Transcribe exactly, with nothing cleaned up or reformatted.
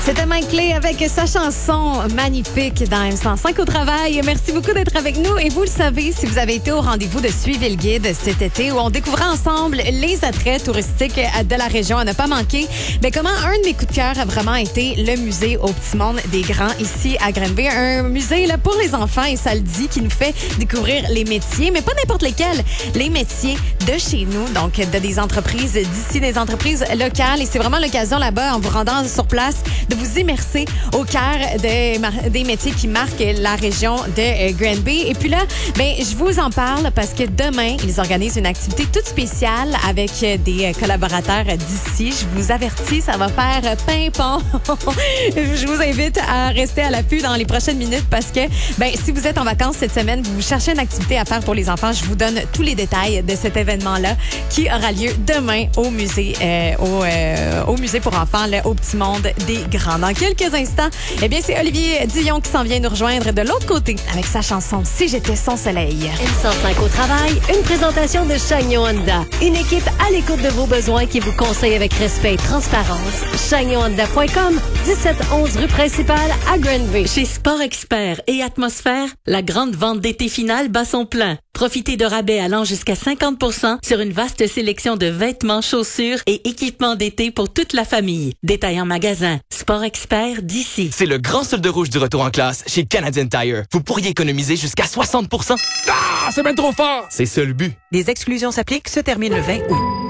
C'était Mike Clay avec sa chanson magnifique dans M cent cinq au travail. Merci beaucoup d'être avec nous. Et vous le savez, si vous avez été au rendez-vous de Suivez le guide cet été où on découvrait ensemble les attraits touristiques de la région à ne pas manquer, mais comment un de mes coups de cœur a vraiment été le musée au Petit Monde des Grands ici à Granby. Un musée là, pour les enfants, et ça le dit, qui nous fait découvrir les métiers, mais pas n'importe lesquels, les métiers de chez nous, donc de des entreprises d'ici, des entreprises locales. Et c'est vraiment l'occasion là-bas, en vous rendant sur place, de vous immerser au cœur des, des métiers qui marquent la région de Granby. Et puis là, ben, je vous en parle parce que demain, ils organisent une activité toute spéciale avec des collaborateurs d'ici. Je vous avertis, ça va faire pimpon. Je vous invite à rester à l'affût dans les prochaines minutes parce que, ben, si vous êtes en vacances cette semaine, vous cherchez une activité à faire pour les enfants, je vous donne tous les détails de cet événement-là qui aura lieu demain au musée, euh, au, euh, au musée pour enfants, là, au Petit Monde des Grands. Dans quelques instants, eh bien, c'est Olivier Dion qui s'en vient nous rejoindre de l'autre côté avec sa chanson « Si j'étais son soleil ». M cent cinq au travail, une présentation de Chagnon Honda. Une équipe à l'écoute de vos besoins qui vous conseille avec respect et transparence. chagnon honda point com, dix-sept onze rue principale à Granby. Chez Sport Expert et Atmosphère, la grande vente d'été finale bat son plein. Profitez de rabais allant jusqu'à cinquante pour cent sur une vaste sélection de vêtements, chaussures et équipements d'été pour toute la famille. Détail en magasin. Sport Expert d'ici. C'est le grand solde rouge du retour en classe chez Canadian Tire. Vous pourriez économiser jusqu'à soixante pour cent. Ah, c'est bien trop fort! C'est ça le but. Des exclusions s'appliquent, se termine le vingt août.